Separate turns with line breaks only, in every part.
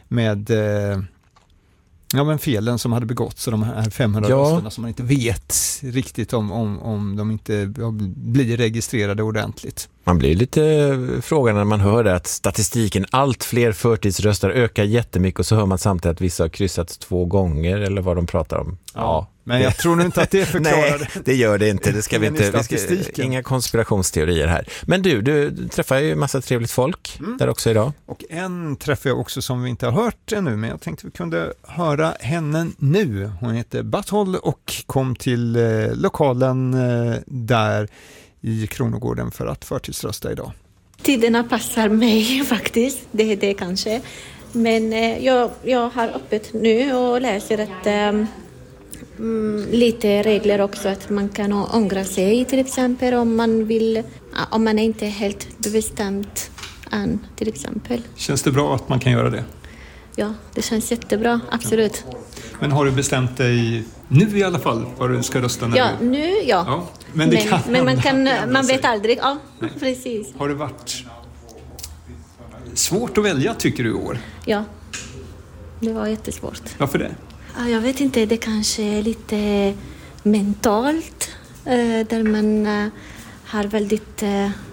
med men felen som hade begåtts och de här 500 rösterna som man inte vet riktigt om de inte blir registrerade ordentligt.
Man blir lite frågan när man hör att statistiken, allt fler förtidsröster ökar jättemycket och så hör man samtidigt att vissa har kryssats 2 gånger eller vad de pratar om.
Ja. Men jag tror nog inte att det förklarar.
Nej, det gör det inte. Det ska vi inte. Inga konspirationsteorier här. Men du träffar ju massa trevligt folk där också idag.
Och en träffar jag också som vi inte har hört ännu, men jag tänkte vi kunde höra henne nu. Hon heter Batthåll och kom till lokalen där i Kronogården för att förtidsrösta idag.
Tiderna passar mig faktiskt, det är det kanske. Men jag har öppet nu och läser att lite regler också, att man kan ångra sig till exempel om man är inte helt bestämt än till exempel.
Känns det bra att man kan göra det?
Ja, det känns jättebra, absolut.
Men har du bestämt dig nu i alla fall vad du ska rösta?
Ja. Men man vet aldrig. Ja, precis.
Har det varit svårt att välja tycker du i år?
Ja, det var jättesvårt.
Varför det?
Jag vet inte, det kanske är lite mentalt där man har väldigt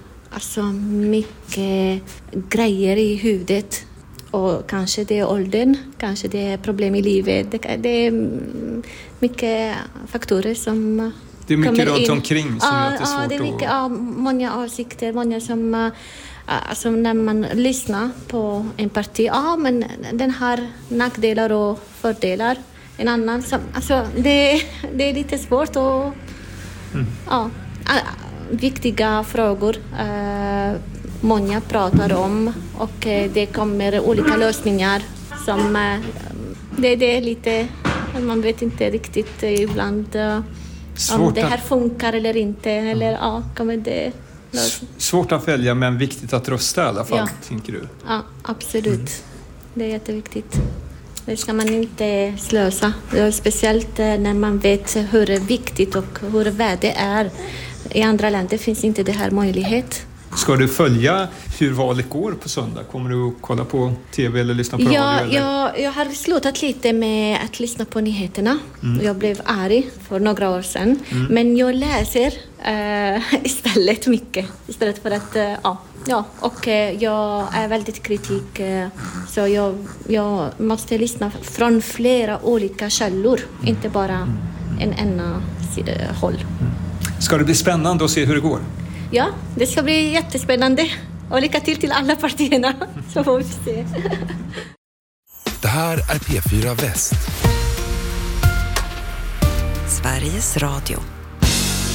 mycket grejer i huvudet och kanske det är åldern, kanske det är problem i livet, det är mycket faktorer som
det är mycket runt
in.
Omkring som gör att det är svårt.
Ja, det är mycket, många åsikter, många som alltså när man lyssnar på en parti, men den har nackdelar och fördelar. En annan som, det är lite svårt och viktiga frågor många pratar om och det kommer olika lösningar som det är lite, man vet inte riktigt ibland om det här funkar eller inte eller kommer det
svårt att välja men viktigt att rösta i alla fall, tänker du? Ja,
absolut. Det är jätteviktigt. Det ska man inte slösa. Speciellt när man vet hur viktigt och hur värde är. I andra länder finns inte det här möjlighet.
Ska du följa hur valet går på söndag? Kommer du att kolla på tv eller lyssna på radio?
Jag har slutat lite med att lyssna på nyheterna. Jag blev arg för några år sedan. Men jag läser istället mycket. Istället för att, och jag är väldigt kritisk. Så jag måste lyssna från flera olika källor. Inte bara en enda håll.
Ska det bli spännande att se hur det går?
Ja, det ska bli jättespännande. Och lycka till alla partierna, så får vi se.
Det här är P4 Väst.
Sveriges Radio.